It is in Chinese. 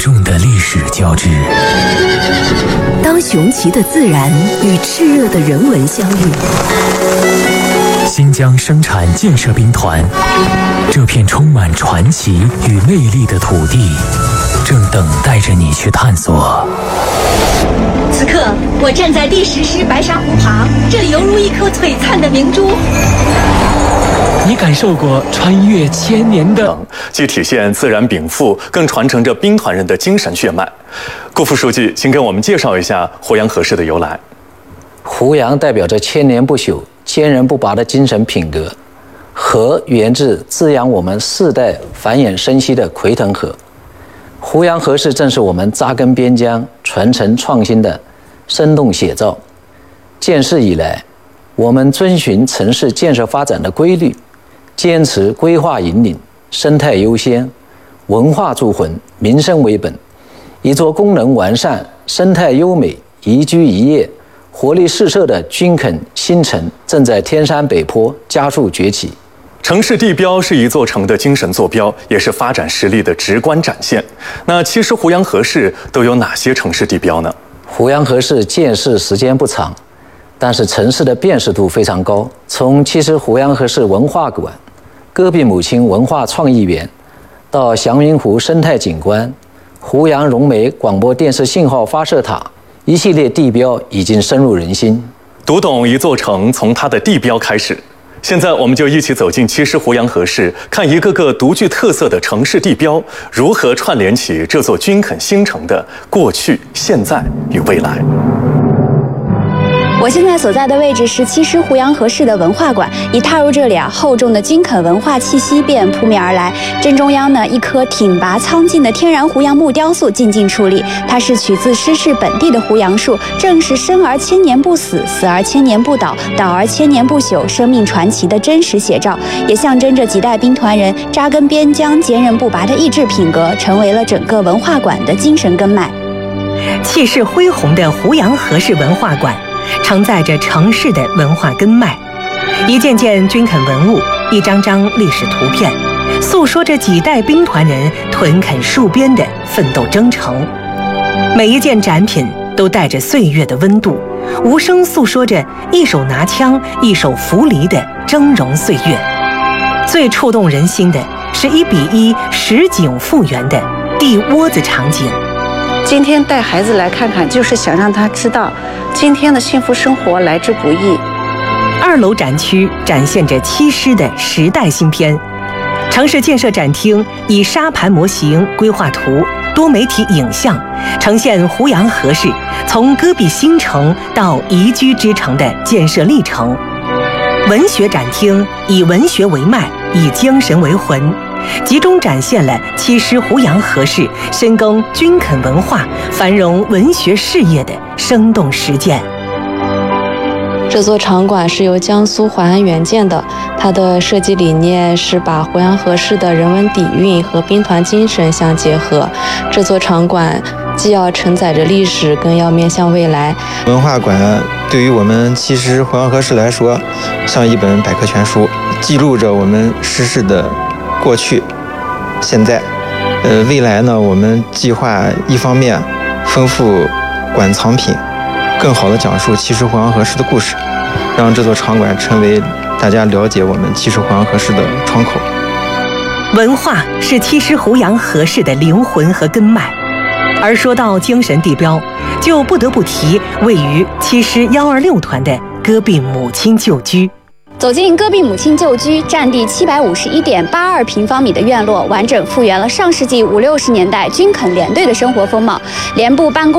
重的历史交织。当雄奇的自然与炽热的人文相遇，新疆生产建设兵团，这片充满传奇与魅力的土地，正等待着你去探索。 此刻，我站在第10师白沙湖旁，这里犹如一颗璀璨的明珠。 你感受过穿越千年的， 既体现自然禀赋，更传承着兵团人的精神血脉。顾副书记，请给我们介绍一下胡杨河氏的由来。 胡杨代表着千年不朽、坚韧不拔的精神品格。河源自滋养我们世代繁衍生息的葵藤河。胡杨河氏正是我们扎根边疆、传承创新的生动写照。建市以来，我们遵循城市建设发展的规律，坚持规划引领、生态优先、文化铸魂、民生为本，一座功能完善、生态优美、宜居宜业、活力四射的军垦新城正在天山北坡加速崛起。 城市地标是一座城的精神坐标，也是发展实力的直观展现。那其实胡杨河氏都有哪些城市地标呢？ 胡杨河氏建市时间不长，但是城市的辨识度非常高。从其实胡杨河氏文化馆、戈壁母亲文化创意园，到祥云湖生态景观、胡杨融媒广播电视信号发射塔，一系列地标已经深入人心。 读懂一座城，从它的地标开始。现在我们就一起走进七师胡杨河氏，看一个个独具特色的城市地标如何串联起这座军垦新城的过去、现在与未来。 我现在所在的位置是七师胡杨河氏的文化馆。一踏入这里厚重的军垦文化气息便扑面而来。正中央呢，一颗挺拔苍劲的天然胡杨木雕塑静静矗立，它是取自施氏本地的胡杨树，正是生而千年不死，死而千年不倒，倒而千年不朽生命传奇的真实写照，也象征着几代兵团人扎根边疆、坚韧不拔的意志品格，成为了整个文化馆的精神根脉。 气势恢宏的胡杨河氏文化馆承载着城市的文化根脉，一件件军垦文物，一张张历史图片，诉说着几代兵团人屯垦戍边的奋斗征程。每一件展品都带着岁月的温度，无声诉说着一手拿枪、一手扶犁的峥嵘岁月。最触动人心的是1比1实景复原的地窝子场景。 今天带孩子来看看，就是想让他知道今天的幸福生活来之不易。 2楼展区展现着七师的时代新篇，城市建设展厅以沙盘模型、规划图、多媒体影像呈现胡杨河氏从戈壁新城到宜居之城的建设历程。文学展厅以文学为脉，以精神为魂，集中展现了七师胡杨河氏深耕军垦文化、繁荣文学事业的生动实践。 这座场馆是由江苏淮安援建的，它的设计理念是把胡杨河氏的人文底蕴和兵团精神相结合。这座场馆既要承载着历史，更要面向未来。 文化馆对于我们七师胡杨河氏来说，像一本百科全书，记录着我们施氏的过去、现在。未来呢，我们计划一方面丰富馆藏品，更好地讲述七师胡杨河氏的故事，让这座场馆成为大家了解我们七师胡杨河氏的窗口。 文化是七师胡杨河氏的灵魂和根脉，而说到精神地标，就不得不提位于七师126团的戈壁母亲旧居。 走进戈壁母亲旧居，占地751.82平方米的院落，完整复原了上世纪50、60年代军垦连队的生活风貌，连部办公